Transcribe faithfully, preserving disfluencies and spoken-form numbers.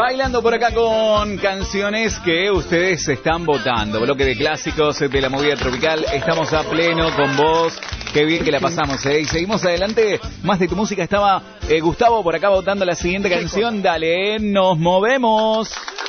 Bailando por acá con canciones que ustedes están votando. Bloque de clásicos de la movida tropical. Estamos a pleno con vos. Qué bien que la pasamos, ¿eh? Y seguimos adelante. Más de tu música. Estaba eh, Gustavo por acá votando la siguiente canción. Dale, nos movemos.